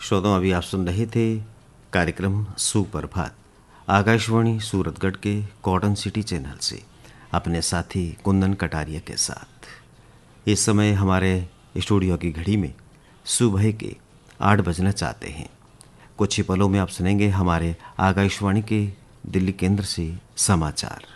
श्रोताओं, अभी आप सुन रहे थे कार्यक्रम सुप्रभात आकाशवाणी सूरतगढ़ के कॉटन सिटी चैनल से अपने साथी कुंदन कटारिया के साथ। इस समय हमारे स्टूडियो की घड़ी में सुबह के 8 बजना चाहते हैं। कुछ ही पलों में आप सुनेंगे हमारे आकाशवाणी के दिल्ली केंद्र से समाचार।